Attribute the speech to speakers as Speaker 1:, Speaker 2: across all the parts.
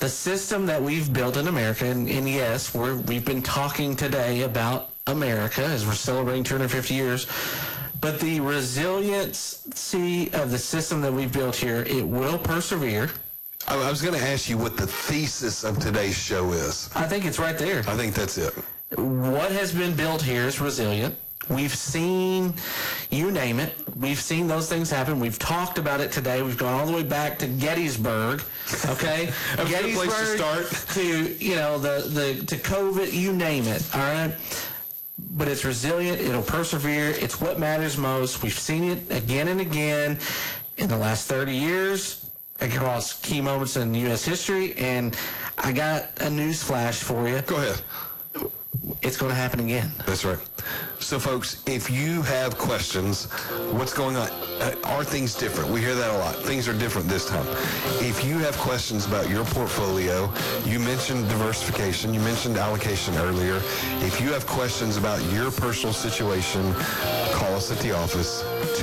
Speaker 1: the system that we've built in America, and yes, we've been talking today about America as we're celebrating 250 years, but the resiliency of the system that we've built here, it will persevere.
Speaker 2: I was going to ask you what the thesis of today's show is.
Speaker 1: I think it's right there.
Speaker 2: I think that's it.
Speaker 1: What has been built here is resilient. We've seen, you name it, we've seen those things happen. We've talked about it today. We've gone all the way back to Gettysburg, okay?
Speaker 2: That's a good place to start.
Speaker 1: To COVID, you name it, all right? But it's resilient. It'll persevere. It's what matters most. We've seen it again and again in the last 30 years across key moments in U.S. history, and I got a news flash for you.
Speaker 2: Go ahead.
Speaker 1: It's going to happen again.
Speaker 2: That's right. So, folks, if you have questions, what's going on? Are things different? We hear that a lot. Things are different this time. If you have questions about your portfolio, you mentioned diversification, you mentioned allocation earlier. If you have questions about your personal situation, call us at the office,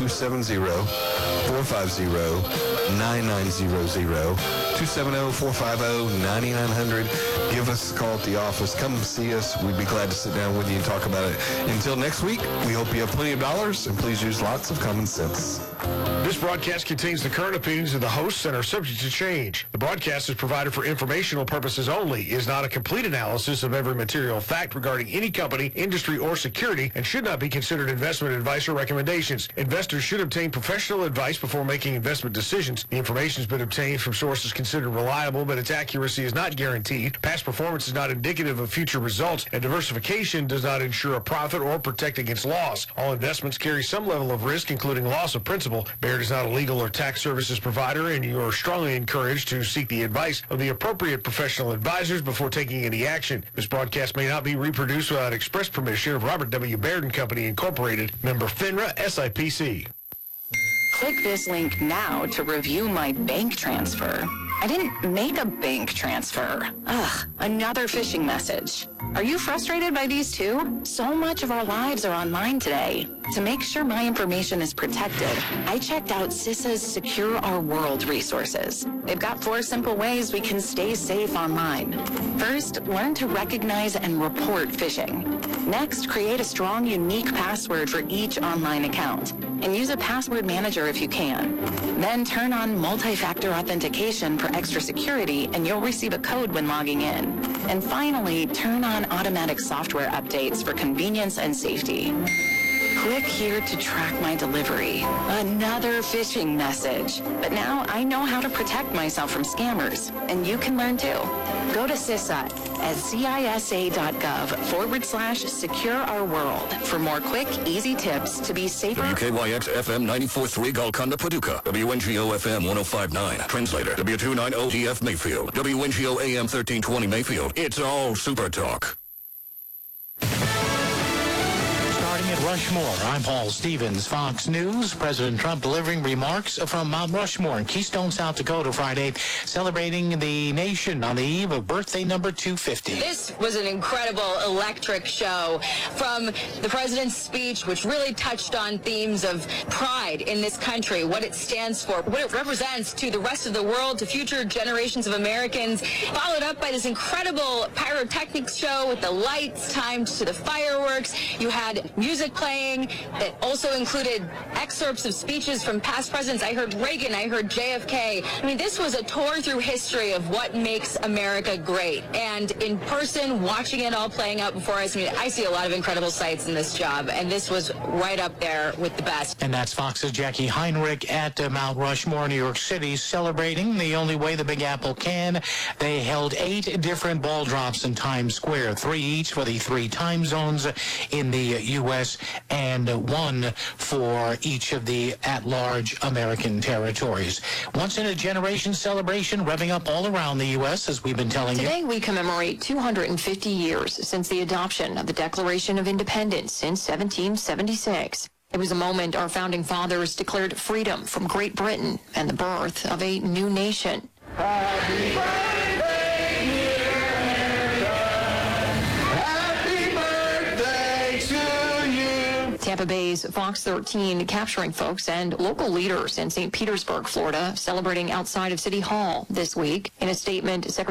Speaker 2: 270-450-9900, 270-450-9900. Give us a call at the office. Come see us. We'd be glad to sit down with you and talk about it. Until next week, we hope you have plenty of dollars, and please use lots of common sense.
Speaker 3: This broadcast contains the current opinions of the hosts and are subject to change. The broadcast is provided for informational purposes only, is not a complete analysis of every material fact regarding any company, industry, or security, and should not be considered investment advice or recommendations. Investors should obtain professional advice before making investment decisions. The information has been obtained from sources considered reliable, but its accuracy is not guaranteed. Past performance is not indicative of future results, and diversification does not ensure a profit or protect against loss. All investments carry some level of risk, including loss of principal. Baird is not a legal or tax services provider, and you are strongly encouraged to seek the advice of the appropriate professional advisors before taking any action. This broadcast may not be reproduced without express permission of Robert W. Baird & Company, Incorporated, member FINRA, SIPC.
Speaker 4: Click this link now to review my bank transfer. I didn't make a bank transfer. Ugh, another phishing message. Are you frustrated by these too? So much of our lives are online today. To make sure my information is protected, I checked out CISA's Secure Our World resources. They've got 4 simple ways we can stay safe online. First, learn to recognize and report phishing. Next, create a strong, unique password for each online account, and use a password manager if you can. Then turn on multi-factor authentication for extra security, and you'll receive a code when logging in. And finally, turn on automatic software updates for convenience and safety. Click here to track my delivery. Another phishing message. But now I know how to protect myself from scammers, and you can learn too. Go to CISA at CISA.gov/Secure Our World for more quick, easy tips to be safer.
Speaker 5: WKYX FM 94.3 Golconda, Paducah. WNGO FM 105.9. Translator W290DF Mayfield. WNGO AM 1320 Mayfield. It's all Super Talk.
Speaker 6: At Rushmore, I'm Paul Stevens, Fox News. President Trump delivering remarks from Mount Rushmore in Keystone, South Dakota Friday, celebrating the nation on the eve of birthday number 250.
Speaker 7: This was an incredible, electric show from the president's speech, which really touched on themes of pride in this country, what it stands for, what it represents to the rest of the world, to future generations of Americans, followed up by this incredible pyrotechnics show with the lights timed to the fireworks. You had music playing that also included excerpts of speeches from past presidents. I heard Reagan, I heard JFK. I mean, this was a tour through history of what makes America great. And in person, watching it all playing out before us, I mean, I see a lot of incredible sights in this job, and this was right up there with the best.
Speaker 6: And that's Fox's Jackie Heinrich at Mount Rushmore, New York City, celebrating the only way the Big Apple can. They held 8 different ball drops in Times Square, 3 each for the 3 time zones in the U.S., and 1 for each of the at-large American territories. Once-in-a-generation celebration revving up all around the U.S., as we've been telling you.
Speaker 8: Today we commemorate 250 years since the adoption of the Declaration of Independence in 1776. It was a moment our founding fathers declared freedom from Great Britain and the birth of a new nation.
Speaker 9: Happy birthday, dear America. Happy birthday to you.
Speaker 8: Tampa Bay's Fox 13 capturing folks and local leaders in St. Petersburg, Florida, celebrating outside of City Hall this week. In a statement, Secretary